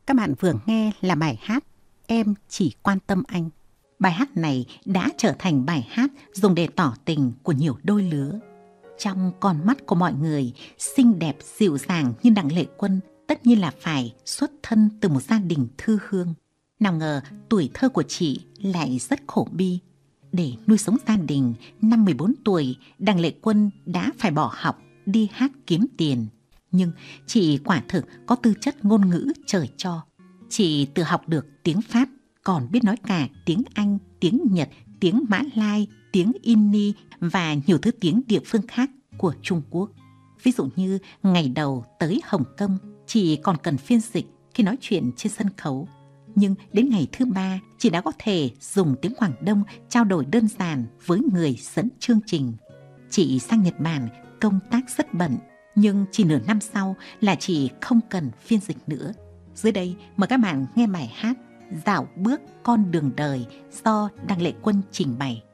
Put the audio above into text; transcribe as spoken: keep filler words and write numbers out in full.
Các bạn vừa nghe là bài hát Em Chỉ Quan Tâm Anh. Bài hát này đã trở thành bài hát dùng để tỏ tình của nhiều đôi lứa. Trong con mắt của mọi người, xinh đẹp dịu dàng như Đặng Lệ Quân tất nhiên là phải xuất thân từ một gia đình thư hương. Nào ngờ tuổi thơ của chị lại rất khổ bi. Để nuôi sống gia đình, năm mười bốn tuổi, Đặng Lệ Quân đã phải bỏ học đi hát kiếm tiền. Nhưng chị quả thực có tư chất ngôn ngữ trời cho. Chị tự học được tiếng Pháp, còn biết nói cả tiếng Anh, tiếng Nhật, tiếng Mã Lai, tiếng Inni và nhiều thứ tiếng địa phương khác của Trung Quốc. Ví dụ như ngày đầu tới Hồng Kông, chị còn cần phiên dịch khi nói chuyện trên sân khấu. Nhưng đến ngày thứ ba, chị đã có thể dùng tiếng Quảng Đông trao đổi đơn giản với người dẫn chương trình. Chị sang Nhật Bản công tác rất bận, nhưng chỉ nửa năm sau là chị không cần phiên dịch nữa. Dưới đây mời các bạn nghe bài hát Dạo Bước Con Đường Đời do Đặng Lệ Quân trình bày.